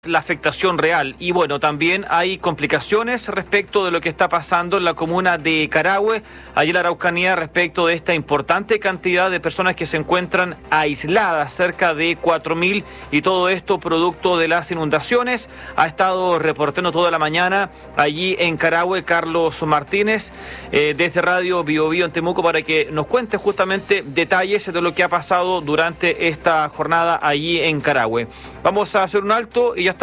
la afectación real. Y bueno, también hay complicaciones respecto de lo que está pasando en la comuna de Carahue, allí en la Araucanía, respecto de esta importante cantidad de personas que se encuentran aisladas, cerca de 4.000, y todo esto producto de las inundaciones. Ha estado reportando toda la mañana allí en Carahue Carlos Martínez, desde Radio Bio Bio en Temuco, para que nos cuente justamente detalles de lo que ha pasado durante esta jornada allí en Carahue. Vamos a hacer un alto y ya